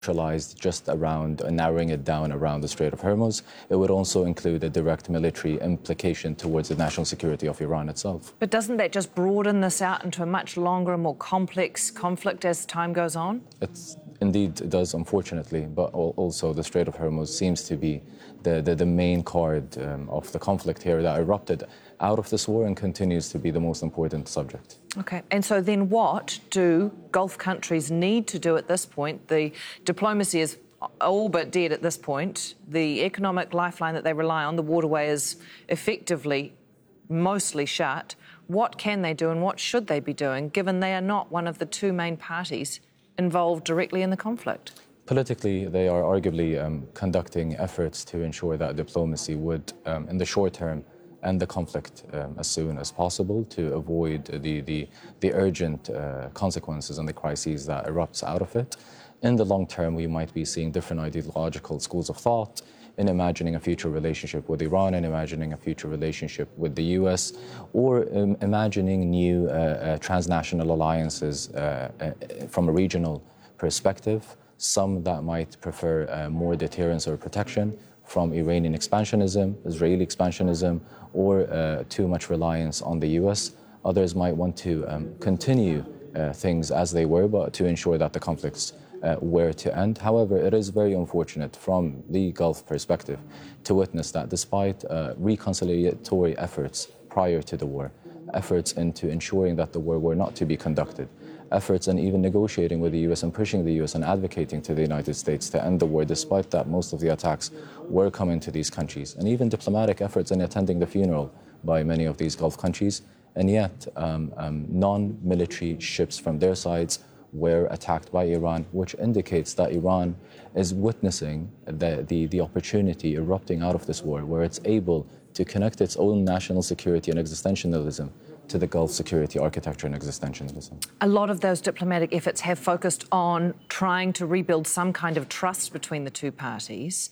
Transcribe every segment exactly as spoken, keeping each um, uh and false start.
neutralized just around, uh, narrowing it down around the Strait of Hormuz. It would also include a direct military implication towards the national security of Iran itself. But doesn't that just broaden this out into a much longer and more complex conflict as time goes on? It's, indeed, it does, unfortunately, but also the Strait of Hormuz seems to be the, the, the main card um, of the conflict here that erupted out of this war and continues to be the most important subject. OK, and so then what do Gulf countries need to do at this point? The diplomacy is all but dead at this point. The economic lifeline that they rely on, the waterway, is effectively mostly shut. What can they do and what should they be doing, given they are not one of the two main parties involved directly in the conflict? Politically, they are arguably um, conducting efforts to ensure that diplomacy would, um, in the short term, end the conflict um, as soon as possible to avoid the, the, the urgent uh, consequences and the crises that erupts out of it. In the long term, we might be seeing different ideological schools of thought in imagining a future relationship with Iran and imagining a future relationship with the U S, or um, imagining new uh, uh, transnational alliances uh, uh, from a regional perspective. Some that might prefer uh, more deterrence or protection from Iranian expansionism, Israeli expansionism, or uh, too much reliance on the U S. Others might want to um, continue uh, things as they were, but to ensure that the conflicts uh, were to end. However, it is very unfortunate from the Gulf perspective to witness that despite uh, reconciliatory efforts prior to the war, efforts into ensuring that the war were not to be conducted, efforts and even negotiating with the U S and pushing the U S and advocating to the United States to end the war, despite that most of the attacks were coming to these countries, and even diplomatic efforts in attending the funeral by many of these Gulf countries. And yet, um, um, non-military ships from their sides were attacked by Iran, which indicates that Iran is witnessing the, the, the opportunity erupting out of this war, where it's able to connect its own national security and existentialism to the Gulf security architecture and existentialism. A lot of those diplomatic efforts have focused on trying to rebuild some kind of trust between the two parties.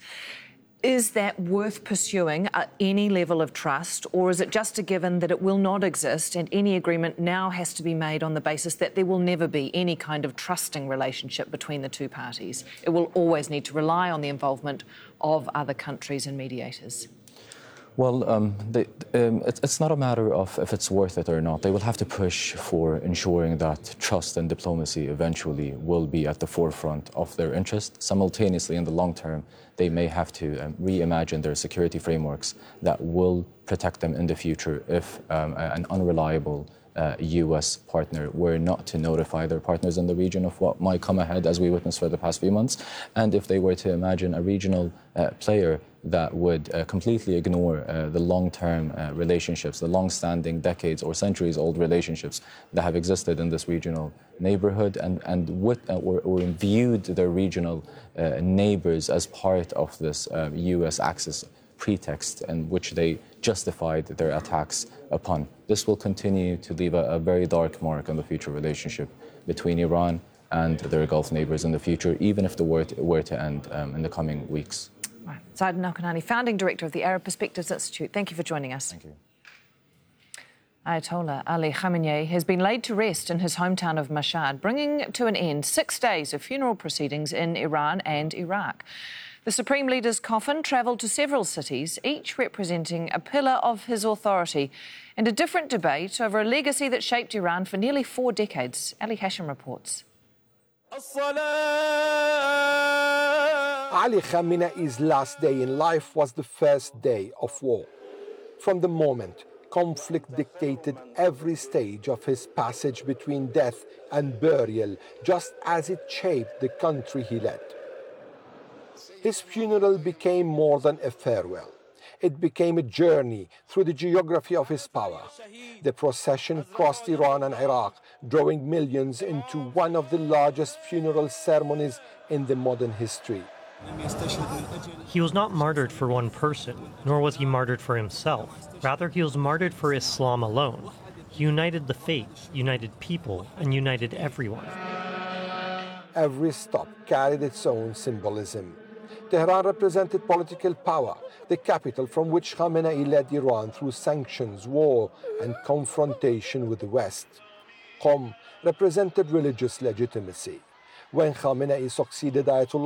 Is that worth pursuing at any level of trust, or is it just a given that it will not exist and any agreement now has to be made on the basis that there will never be any kind of trusting relationship between the two parties? It will always need to rely on the involvement of other countries and mediators. Well, um, they, um, it, it's not a matter of if it's worth it or not. They will have to push for ensuring that trust and diplomacy eventually will be at the forefront of their interest. Simultaneously, in the long term, they may have to um, reimagine their security frameworks that will protect them in the future if um, an unreliable Uh, U S partner were not to notify their partners in the region of what might come ahead, as we witnessed for the past few months. And if they were to imagine a regional uh, player that would uh, completely ignore uh, the long-term uh, relationships, the long-standing decades or centuries-old relationships that have existed in this regional neighborhood, and, and with, uh, or, or viewed their regional uh, neighbors as part of this uh, U S axis pretext in which they justified their attacks upon. This will continue to leave a, a very dark mark on the future relationship between Iran and their Gulf neighbors in the future, even if the war to, were to end um, in the coming weeks. Right. Saeed Al-Kanani, founding director of the Arab Perspectives Institute. Thank you for joining us. Thank you. Ayatollah Ali Khamenei has been laid to rest in his hometown of Mashhad, bringing to an end six days of funeral proceedings in Iran and Iraq. The Supreme Leader's coffin travelled to several cities, each representing a pillar of his authority, and a different debate over a legacy that shaped Iran for nearly four decades. Ali Hashim reports. Ali Khamenei's last day in life was the first day of war. From the moment, conflict dictated every stage of his passage between death and burial, just as it shaped the country he led. His funeral became more than a farewell. It became a journey through the geography of his power. The procession crossed Iran and Iraq, drawing millions into one of the largest funeral ceremonies in the modern history. He was not martyred for one person, nor was he martyred for himself. Rather, he was martyred for Islam alone. He united the faith, united people, and united everyone. Every stop carried its own symbolism. Tehran represented political power, the capital from which Khamenei led Iran through sanctions, war, and confrontation with the West. Qom represented religious legitimacy. When Khamenei succeeded Ayatollah